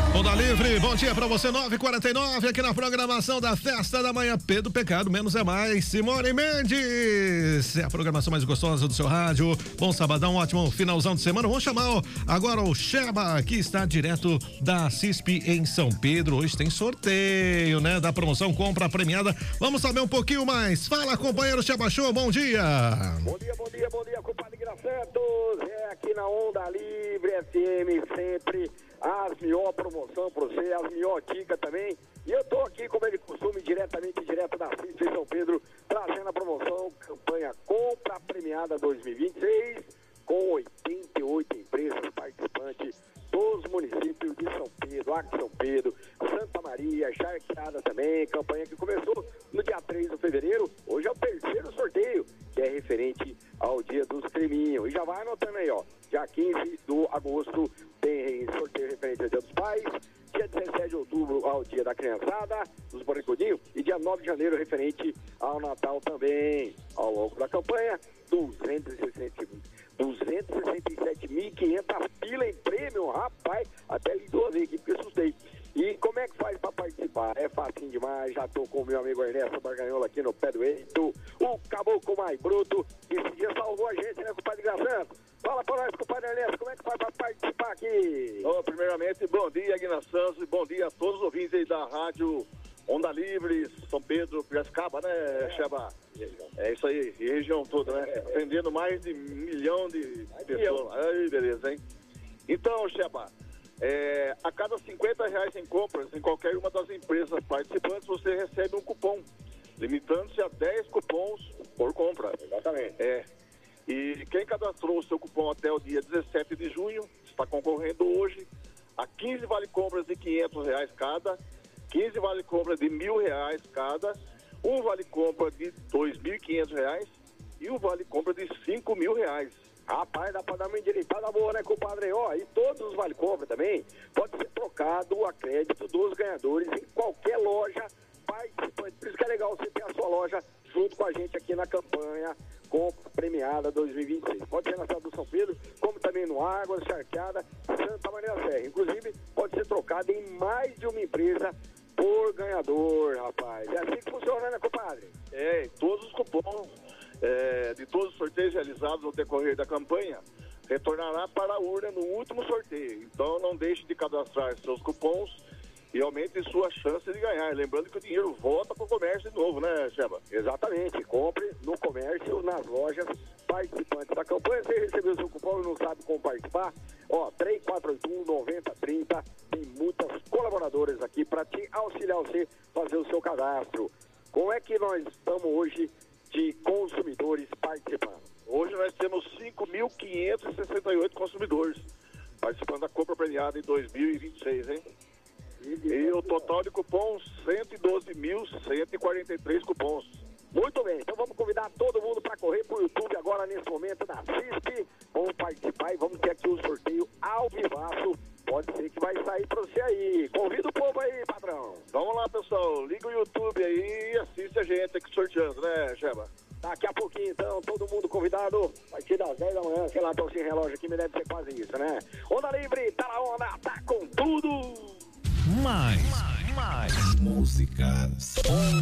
Onda Livre, bom dia pra você, 9h49, aqui na programação da Festa da Manhã. Pedro Pecado, menos é mais. Simone Mendes, é a programação mais gostosa do seu rádio. Bom sabadão, ótimo finalzão de semana. Vamos chamar agora o Sheba, que está direto da CISP em São Pedro. Hoje tem sorteio, né, da promoção Compra Premiada. Vamos saber um pouquinho mais. Fala, companheiro Sheba Show, bom dia. Bom dia, compadre Santos. É aqui na Onda Livre FM, sempre as melhor promoção pra você, as melhor dica também. E eu tô aqui, como ele costume, direto da CISP em São Pedro, trazendo a promoção, campanha Compra Premiada 2026, com 88 empresas participantes dos municípios de São Pedro, Acre São Pedro, Santa Maria, Charqueada também, campanha que começou no dia 3 de fevereiro, hoje é o terceiro sorteio, que é referente ao Dia dos Creminhos. E já vai anotando aí, ó, dia 15 de agosto tem sorteio referente ao Dia dos Pais, dia 17 de outubro ao Dia da Criançada, dos Boricudinhos, e dia 9 de janeiro referente ao Natal também. Ao longo da campanha, 267.500 pila em prêmio, rapaz, até li duas vezes aqui porque assustei. E como é que faz pra participar? É facinho demais, já tô com o meu amigo Ernesto Barganhola aqui no pé do eito, o caboclo mais bruto, que esse dia salvou a gente, né, compadre Graçando? Fala pra nós, compadre Ernesto, como é que faz pra participar aqui? Primeiramente, bom dia, Guina Santos, e bom dia a todos os ouvintes aí da rádio Onda Livre, São Pedro, Piracicaba, né, Sheba? É isso aí, e região toda, né? Atendendo mais de 1 milhão de pessoas. Aí, beleza, hein? Então, Sheba, a cada R$50 em compras em qualquer uma das empresas participantes, você recebe um cupom, limitando-se a 10 cupons por compra. Exatamente. E quem cadastrou o seu cupom até o dia 17 de junho, está concorrendo hoje a 15 vale-compras de R$500 cada, 15 vale-compras de R$1.000 cada, um vale-compra de R$2.500 e um vale-compra de R$5.000. Rapaz, dá pra dar uma endireitada boa, né, compadre? Ó, e todos os vale-compra também pode ser trocado a crédito dos ganhadores em qualquer loja participante. Por isso que é legal você ter a sua loja junto com a gente aqui na campanha Compra Premiada 2026. Pode ser na cidade do São Pedro, como também no Águas, Charqueada, Santa Maria da Serra. Inclusive, pode ser trocado em mais de uma empresa por ganhador, rapaz. É assim que funciona, né, compadre? Todos os cupons de todos os sorteios realizados no decorrer da campanha retornará para a urna no último sorteio. Então não deixe de cadastrar seus cupons e aumente sua chance de ganhar. Lembrando que o dinheiro volta para o comércio de novo, né, Sheba? Exatamente. Compre no comércio, nas lojas participantes da campanha. Você recebeu seu cupom e não sabe como participar? Ó, 3481-9030. Tem muitas colaboradoras aqui para te auxiliar você fazer o seu cadastro. Como é que nós estamos hoje de consumidores participando? Hoje nós temos 5.568 consumidores participando da compra premiada em 2026, hein? E o total de cupons, 112.143 cupons. Muito bem, então vamos convidar todo mundo para correr pro YouTube agora nesse momento da CISP. Vamos participar e vamos ter aqui o sorteio ao vivaço. Pode ser que vai sair para você aí. Convida o povo aí, padrão. Vamos lá, pessoal. Liga o YouTube aí e assiste a gente aqui sorteando, né, Sheba? Daqui a pouquinho, então, todo mundo convidado. A partir das 10 da manhã, sei lá, tô sem relógio aqui, me deve ser quase isso, né? Onda Livre, tá na onda, tá com tudo. Mais músicas.